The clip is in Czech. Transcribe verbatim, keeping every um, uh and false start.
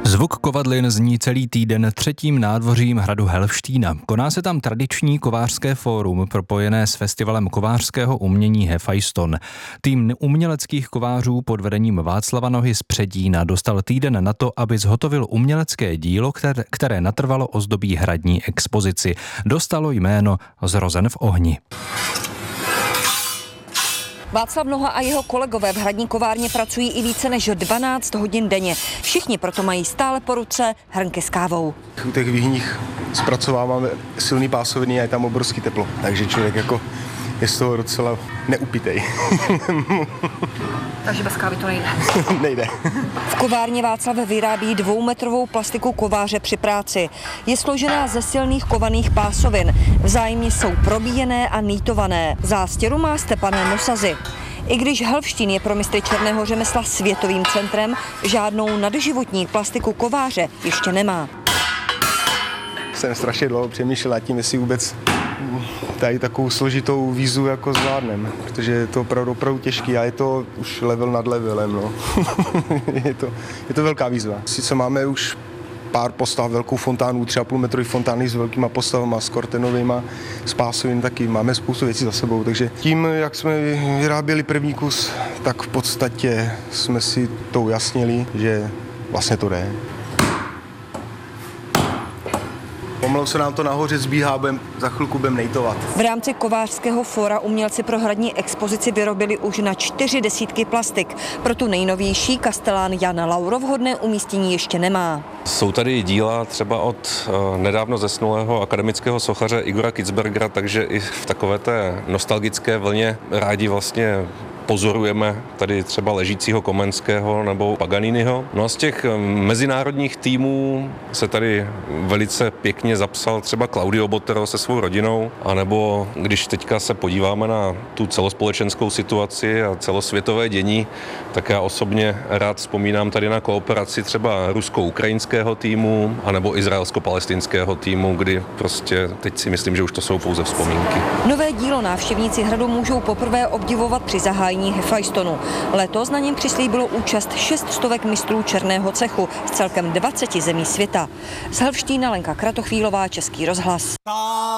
Zvuk kovadlin zní celý týden třetím nádvořím hradu Helvštína. Koná se tam tradiční kovářské fórum propojené s festivalem kovářského umění Hefajston. Tým uměleckých kovářů pod vedením Václava Nohy z Předína dostal týden na to, aby zhotovil umělecké dílo, které, které natrvalo ozdobí hradní expozici. Dostalo jméno Zrozen v ohni. Václav Noha a jeho kolegové v hradní kovárně pracují i více než dvanáct hodin denně. Všichni proto mají stále po ruce hrnky s kávou. U těch výhních zpracováváme silný pásoviny a je tam obrovský teplo, takže člověk jako je z toho docela neupitej. Takže bez kávy to nejde. Nejde. V kovárně Václav vyrábí dvoumetrovou plastiku kováře při práci. Je složená ze silných kovaných pásovin. Vzájemně jsou probíjené a nýtované. Zástěru má z tepané mosazy. I když Helvštín je pro mistry černého řemesla světovým centrem, žádnou nadživotní plastiku kováře ještě nemá. Jsem strašně dlouho přemýšlel nad tím, jestli vůbec tady takovou složitou výzvu jako zvládnem, protože je to opravdu, opravdu těžký a je to už level nad levelem. No. je, to, je to velká výzva. Sice máme už pár postav, velkou fontánu, třeba půlmetrový fontány s velkýma postavama, s kortenovýma, s pásovým taky. Máme spoustu věcí za sebou, takže tím, jak jsme vyráběli první kus, tak v podstatě jsme si to ujasnili, že vlastně to jde. Pomalu se nám to nahoře zbíhá, budem, za chvilku budeme nejtovat. V rámci kovářského fóra umělci pro hradní expozici vyrobili už na čtyři desítky plastik. Pro tu nejnovější kastelán Jan Lauro vhodné umístění ještě nemá. Jsou tady díla třeba od uh, nedávno zesnulého akademického sochaře Igora Kitzbergera, takže i v takové té nostalgické vlně rádi vlastně pozorujeme tady třeba ležícího Komenského nebo Paganiniho. No a z těch mezinárodních týmů se tady velice pěkně zapsal třeba Claudio Botero se svou rodinou, anebo když teďka se podíváme na tu celospolečenskou situaci a celosvětové dění, tak já osobně rád vzpomínám tady na kooperaci třeba rusko-ukrajinského týmu anebo izraelsko-palestinského týmu, kdy prostě teď si myslím, že už to jsou pouze vzpomínky. Nové dílo návštěvníci hradu můžou poprvé obdivovat při zahájení Hefajstonu. Letos na něm přislíbilo účast šest stovek mistrů černého cechu z celkem dvaceti zemí světa. Z Helvštína Lenka Kratochvílová, Český rozhlas.